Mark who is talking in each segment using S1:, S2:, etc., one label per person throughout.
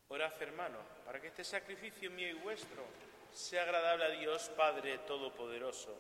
S1: Orad, hermanos, para que este sacrificio mío y vuestro sea agradable a Dios Padre Todopoderoso.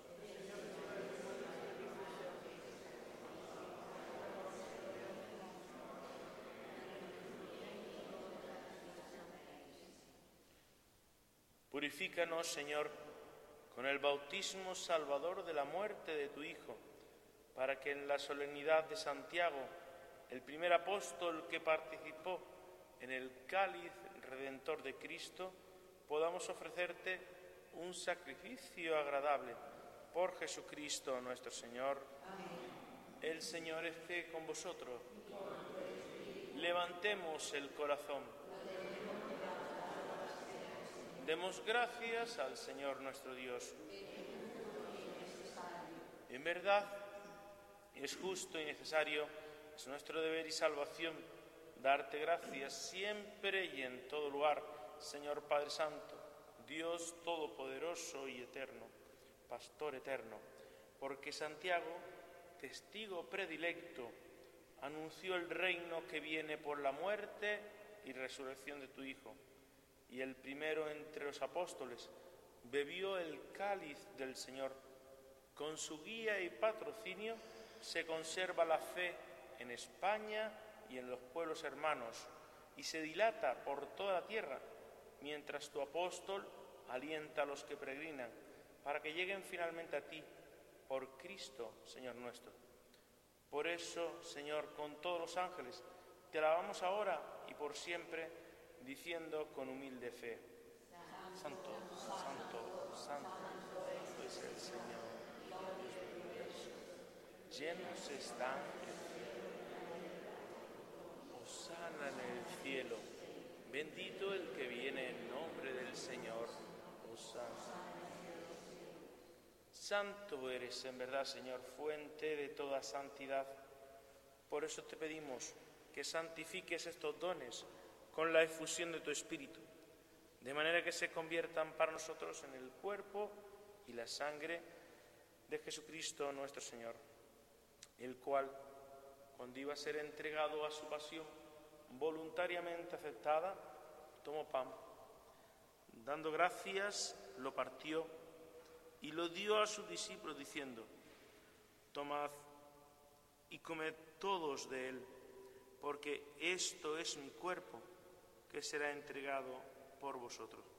S1: Purifícanos, Señor, con el bautismo salvador de la muerte de tu Hijo, para que en la solemnidad de Santiago, el primer apóstol que participó en el cáliz redentor de Cristo, podamos ofrecerte un sacrificio agradable por Jesucristo nuestro Señor. Amén. El Señor esté con vosotros. Levantemos el corazón. Demos gracias al Señor nuestro Dios. En verdad, es justo y necesario, es nuestro deber y salvación, darte gracias siempre y en todo lugar, Señor Padre Santo, Dios Todopoderoso y Eterno, Pastor eterno, porque Santiago, testigo predilecto, anunció el reino que viene por la muerte y resurrección de tu Hijo, y el primero entre los apóstoles bebió el cáliz del Señor. Con su guía y patrocinio se conserva la fe en España y en los pueblos hermanos, y se dilata por toda la tierra, mientras tu apóstol alienta a los que peregrinan, para que lleguen finalmente a ti, por Cristo, Señor nuestro. Por eso, Señor, con todos los ángeles, te alabamos ahora y por siempre, diciendo con humilde fe: Santo, Santo, Santo, es el Señor, Dios del universo. Llenos están el cielo. Hosana en el cielo. Bendito el que viene en nombre del Señor. Hosana. Santo eres en verdad, Señor, fuente de toda santidad. Por eso te pedimos que santifiques estos dones con la efusión de tu Espíritu, de manera que se conviertan para nosotros en el cuerpo y la sangre de Jesucristo nuestro Señor, el cual, cuando iba a ser entregado a su pasión voluntariamente aceptada, tomó pan, dando gracias, lo partió y lo dio a sus discípulos diciendo: tomad y comed todos de él, porque esto es mi cuerpo, que será entregado por vosotros.